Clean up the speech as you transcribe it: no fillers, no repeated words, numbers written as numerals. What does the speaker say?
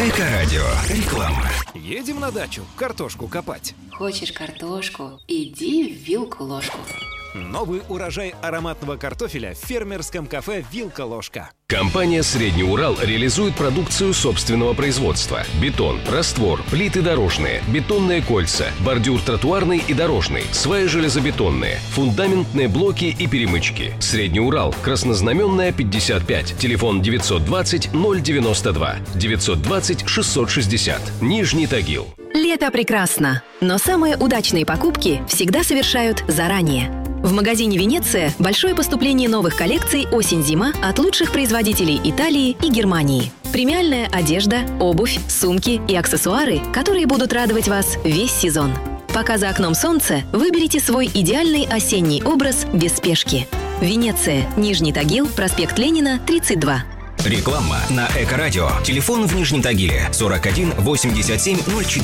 Эко-радио. Реклама. Едем на дачу картошку копать. Хочешь картошку? Иди в вилку-ложку. Новый урожай ароматного картофеля в фермерском кафе «Вилка-ложка». Компания «Средний Урал» реализует продукцию собственного производства. Бетон, раствор, плиты дорожные, бетонные кольца, бордюр тротуарный и дорожный, сваи железобетонные, фундаментные блоки и перемычки. «Средний Урал», Краснознаменная, 55, телефон 920 092, 920 660, Нижний Тагил. Лето прекрасно, но самые удачные покупки всегда совершают заранее. В магазине «Венеция» большое поступление новых коллекций «Осень-зима» от лучших производителей Италии и Германии. Премиальная одежда, обувь, сумки и аксессуары, которые будут радовать вас весь сезон. Пока за окном солнце, выберите свой идеальный осенний образ без спешки. «Венеция», Нижний Тагил, проспект Ленина, 32. Реклама на Эко-радио. Телефон в Нижнем Тагиле 41 87 04.